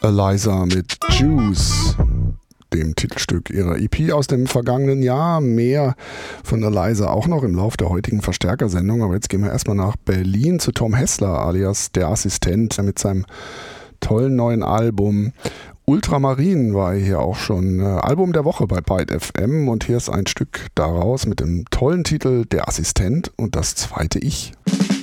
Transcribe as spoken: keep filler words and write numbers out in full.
Eliza mit Juice, dem Titelstück ihrer E P aus dem vergangenen Jahr. Mehr von Eliza auch noch im Lauf der heutigen Verstärkersendung. Aber jetzt gehen wir erstmal nach Berlin zu Tom Hessler alias Der Assistent mit seinem tollen neuen Album. Ultramarin war hier auch schon äh, Album der Woche bei Byte F M und hier ist ein Stück daraus mit dem tollen Titel Der Assistent und das zweite Ich.